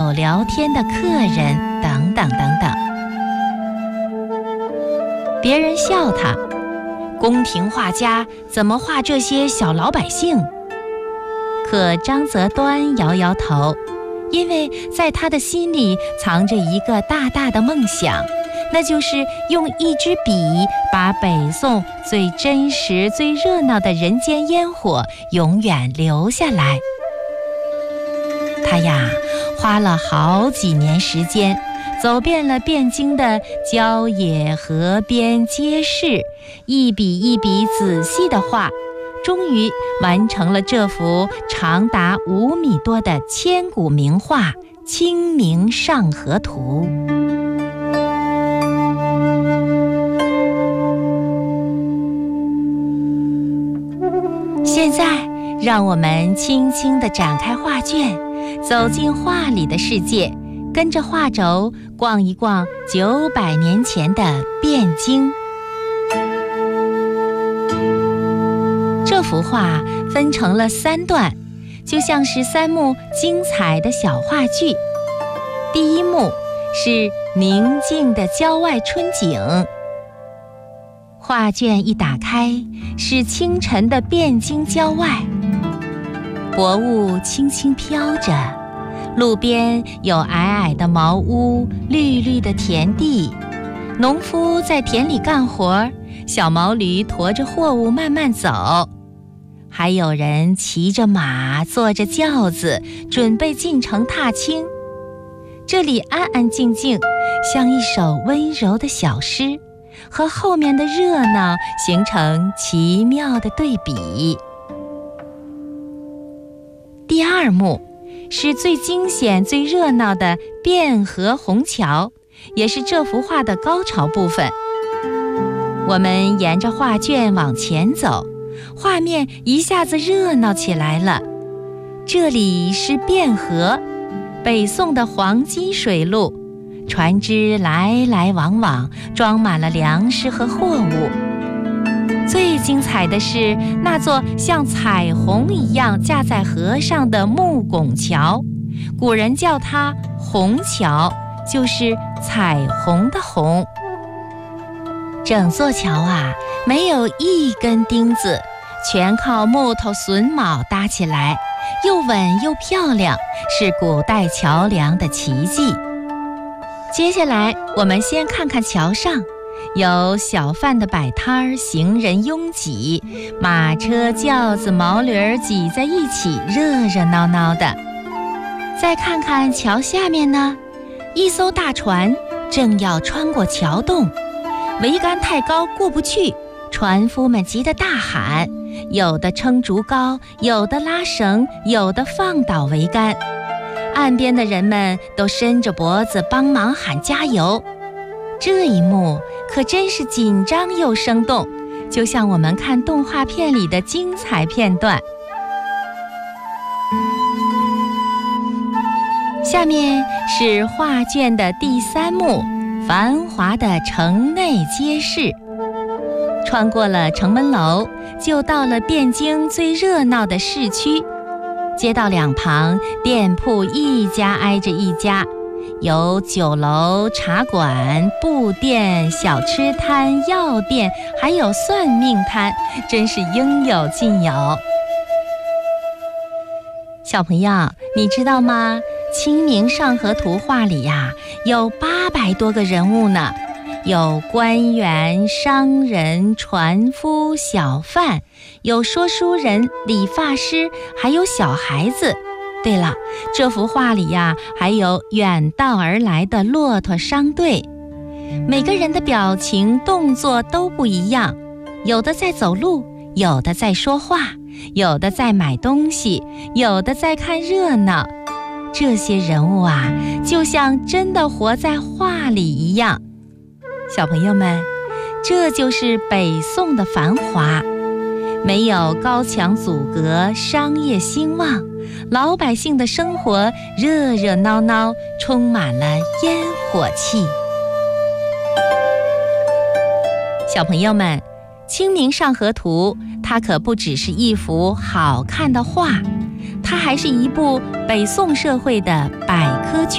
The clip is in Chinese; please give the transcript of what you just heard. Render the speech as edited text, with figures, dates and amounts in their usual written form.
酒聊天的客人等等等等。别人笑他，宫廷画家怎么画这些小老百姓？可张择端摇摇头，因为在他的心里藏着一个大大的梦想，那就是用一支笔把北宋最真实、最热闹的人间烟火永远留下来。他呀，花了好几年时间，走遍了汴京的郊野、河边、街市，一笔一笔仔细地画，终于完成了这幅长达5米多的千古名画《清明上河图》。现在，让我们轻轻地展开画卷，走进画里的世界，跟着画轴逛一逛900年前的汴京。这幅画分成了3段，就像是3幕精彩的小话剧。第一幕是宁静的郊外春景，画卷一打开，是清晨的汴京郊外，薄雾轻轻飘着，路边有矮矮的茅屋，绿绿的田地，农夫在田里干活，小毛驴驮着货物慢慢走，还有人骑着马，坐着轿子，准备进城踏青。这里安安静静，像一首温柔的小诗，和后面的热闹形成奇妙的对比。第二幕是最惊险、最热闹的汴河虹桥，也是这幅画的高潮部分。我们沿着画卷往前走，画面一下子热闹起来了。这里是汴河，北宋的黄金水路，船只来来往往，装满了粮食和货物。最精彩的是那座像彩虹一样架在河上的木拱桥，古人叫它虹桥，就是彩虹的虹。整座桥啊，没有一根钉子，全靠木头榫卯搭起来，又稳又漂亮，是古代桥梁的奇迹。接下来我们先看看桥上，有小贩的摆摊，行人拥挤，马车、轿子、毛驴挤在一起，热热闹闹的。再看看桥下面呢，一艘大船正要穿过桥洞，桅杆太高过不去，船夫们急得大喊，有的撑竹篙，有的拉绳，有的放倒桅杆。岸边的人们都伸着脖子帮忙喊加油。这一幕可真是紧张又生动，就像我们看动画片里的精彩片段。下面是画卷的第3幕，繁华的城内街市。穿过了城门楼，就到了汴京最热闹的市区。街道两旁店铺一家挨着一家，有酒楼、茶馆、布店、小吃摊、药店，还有算命摊，真是应有尽有。小朋友，你知道吗？《清明上河图》画里呀，有800多个人物呢，有官员、商人、船夫、小贩，有说书人、理发师，还有小孩子。对了，这幅画里呀，还有远道而来的骆驼商队。每个人的表情、动作都不一样，有的在走路，有的在说话，有的在买东西，有的在看热闹。这些人物啊，就像真的活在画里一样。小朋友们，这就是北宋的繁华，没有高墙阻隔，商业兴旺，老百姓的生活热热闹闹，充满了烟火气。小朋友们，《清明上河图》它可不只是一幅好看的画，它还是一部北宋社会的百科全